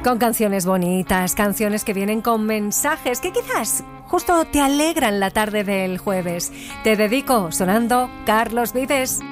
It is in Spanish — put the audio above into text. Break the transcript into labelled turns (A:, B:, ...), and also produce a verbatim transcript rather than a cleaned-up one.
A: Con canciones bonitas, canciones que vienen con mensajes que quizás justo te alegran la tarde del jueves. Te dedico sonando Carlos Vives.